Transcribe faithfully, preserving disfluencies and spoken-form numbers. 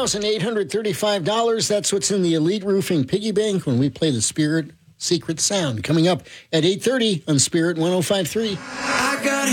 thousand eight hundred thirty-five dollars. That's what's in the Elite Roofing piggy bank when we play the Spirit Secret Sound. Coming up at eight thirty on Spirit one oh five point three. I got